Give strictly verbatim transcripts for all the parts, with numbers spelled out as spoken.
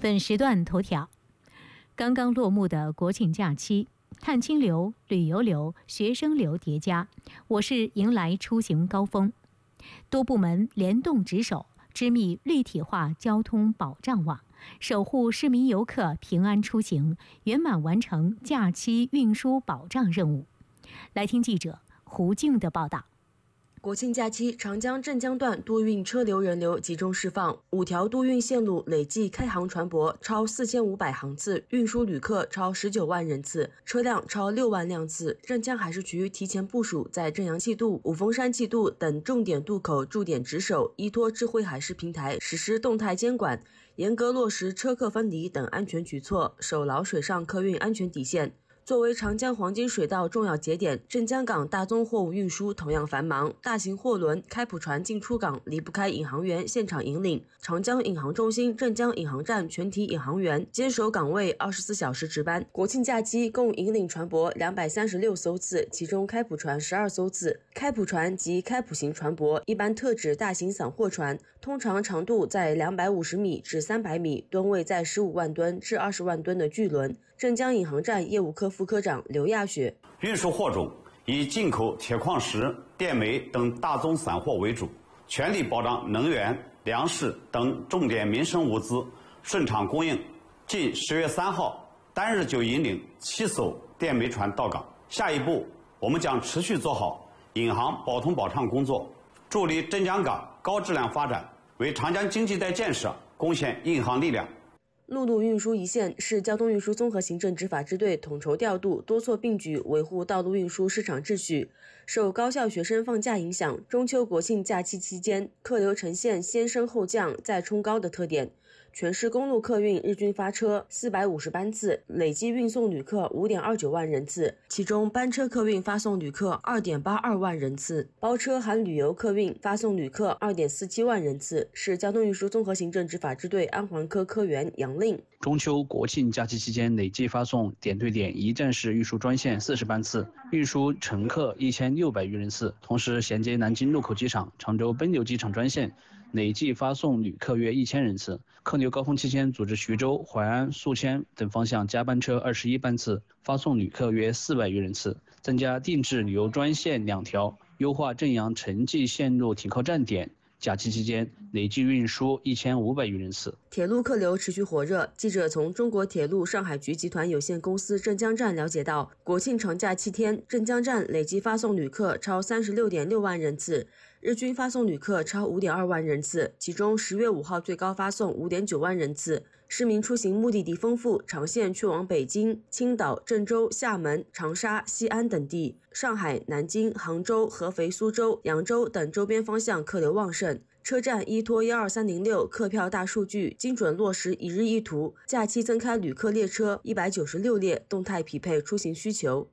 本时段头条：刚刚落幕的国庆假期，探亲流、旅游流、学生流叠加，我市迎来出行高峰。多部门联动值守，织密立体化交通保障网，守护市民游客平安出行，圆满完成假期运输保障任务。来听记者胡静的报道。 国庆假期，长江镇江段多运车流人流集中释放，五条多运线路累计开航船舶超四千五百航次，运输旅客超十九万人次，车辆超六万辆次。镇江海事局提前部署，在正阳气渡、五峰山气渡等重点渡口驻点值守，依托智慧海事平台实施动态监管，严格落实车客分离等安全举措，守牢水上客运安全底线。作为长江黄金水道重要节点，镇江港大宗货物运输同样繁忙，大型货轮、开普船进出港离不开引航员现场引领。长江引航中心、镇江引航站全体引航员坚守岗位，二十四小时值班。国庆假期共引领船舶两百三十六艘次，其中开普船十二艘次。开普船及开普型船舶一般特指大型散货船，通常长度在两百五十米至三百米，吨位在十五万吨至二十万吨的巨轮。镇江引航站业务科副科长刘亚雪： 运输货种以进口铁矿石、电煤等大宗散货为主，全力保障能源、粮食等重点民生物资顺畅供应。近十月三号，单日就引领七艘电煤船到港。下一步，我们将持续做好引航保通保畅工作，助力镇江港高质量发展，为长江经济带建设贡献硬航力量。 陆路运输一线是交通运输综合行政执法支队统筹调度，多措并举，维护道路运输市场秩序。受高校学生放假影响，中秋国庆假期期间，客流呈现先升后降再冲高的特点。全市公路客运日均发车四百五十班次，累计运送旅客 五点二九万人次，其中班车客运发送旅客 二点八二万人次，包车含旅游客运发送旅客 二点四七万人次。是交通运输综合行政执法支队安环科科员杨令： 中秋国庆假期期间，累计发送点对点一站式运输专线四十班次，运输乘客一千六百余人次。同时，衔接南京禄口机场、常州奔流机场专线，累计发送旅客约一千人次。客流高峰期间，组织徐州、淮安、宿迁等方向加班车二十一班次，发送旅客约四百余人次。增加定制旅游专线两条，优化镇阳城际线路停靠站点。假期期间，累计运输一千五百余人次。 铁路客流持续火热。记者从中国铁路上海局集团有限公司镇江站了解到，国庆长假七天，镇江站累计发送旅客超三十六点六万人次，日均发送旅客超五点二万人次，其中十月五号最高发送五点九万人次。市民出行目的地丰富，长线去往北京、青岛、郑州、厦门、长沙、西安等地，上海、南京、杭州、合肥、苏州、扬州等周边方向客流旺盛。车站依托一二三零六客票大数据，精准落实一日一图，假期增开旅客列车一百九十六列，动态匹配出行需求。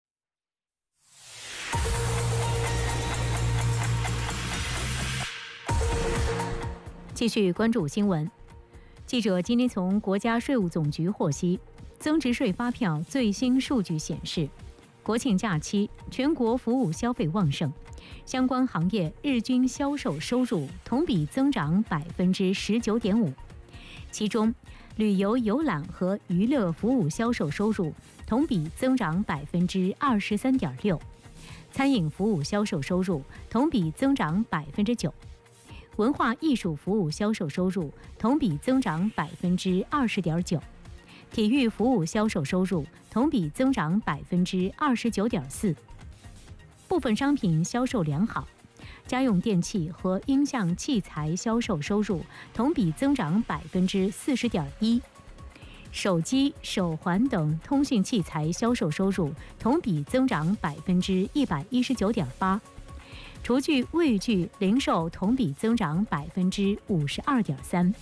继续关注新闻。记者今天从国家税务总局获悉，增值税发票最新数据显示，国庆假期全国服务消费旺盛，相关行业日均销售收入同比增长百分之十九点五，其中旅游游览和娱乐服务销售收入同比增长百分之二十三点六，餐饮服务销售收入同比增长百分之九。文化艺术服务销售收入同比增长百分之二十点九，体育服务销售收入同比增长百分之二十九点四。部分商品销售良好，家用电器和音像器材销售收入同比增长百分之四十点一，手机、手环等通讯器材销售收入同比增长百分之一百一十九点八。厨具、卫具零售同比增长百分之五十二点三。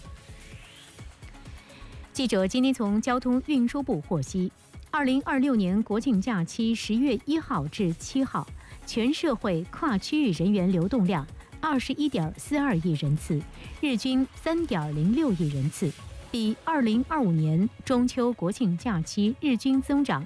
记者今天从交通运输部获悉，二零二六年国庆假期十月一号至七号，全社会跨区域人员流动量二十一点四二亿人次，日均三点零六亿人次，比二零二五年中秋国庆假期日均增长